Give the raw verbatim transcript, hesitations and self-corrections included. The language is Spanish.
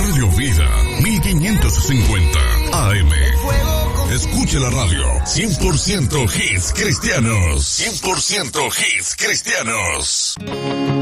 Radio Vida mil quinientos cincuenta A M. Escuche la radio. cien por ciento hits cristianos. cien por ciento hits cristianos.